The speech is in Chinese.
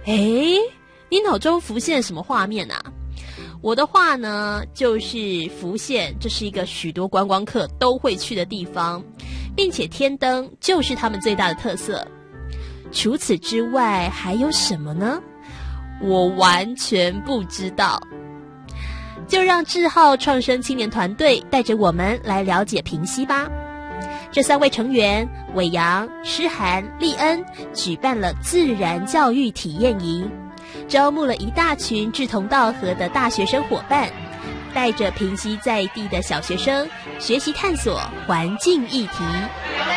诶，你脑中浮现什么画面啊？我的话呢，就是浮现这是一个许多观光客都会去的地方，并且天灯就是他们最大的特色。除此之外还有什么呢？我完全不知道。就让志浩创生青年团队带着我们来了解平溪吧。这3位成员伟阳、诗涵、立恩举办了自然教育体验营，招募了一大群志同道合的大学生伙伴，带着平溪在地的小学生学习探索环境议题。